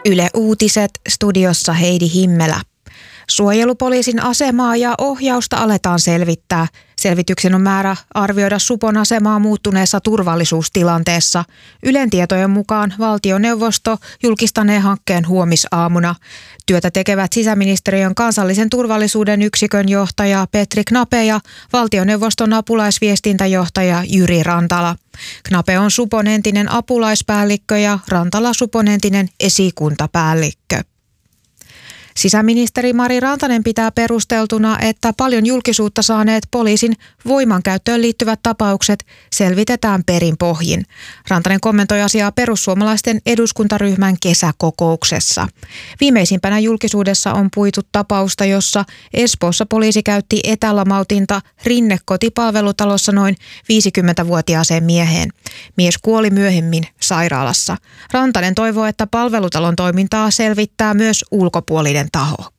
Yle Uutiset, studiossa Heidi Himmelä. Suojelupoliisin asemaa ja ohjausta aletaan selvittää. Selvityksen on määrä arvioida supon asemaa muuttuneessa turvallisuustilanteessa. Ylen tietojen mukaan valtioneuvosto julkistanee hankkeen huomisaamuna. Työtä tekevät sisäministeriön kansallisen turvallisuuden yksikön johtaja Petri Knape ja valtioneuvoston apulaisviestintäjohtaja Jyri Rantala. Knape on supon entinen apulaispäällikkö ja Rantala supon entinen esikuntapäällikkö. Sisäministeri Mari Rantanen pitää perusteltuna, että paljon julkisuutta saaneet poliisin voimankäyttöön liittyvät tapaukset selvitetään perin pohjin. Rantanen kommentoi asiaa perussuomalaisten eduskuntaryhmän kesäkokouksessa. Viimeisimpänä julkisuudessa on puitu tapausta, jossa Espoossa poliisi käytti etälamautinta Rinne-kotipalvelutalossa noin 50-vuotiaaseen mieheen. Mies kuoli myöhemmin sairaalassa. Rantanen toivoo, että palvelutalon toimintaa selvittää myös ulkopuolinen taho.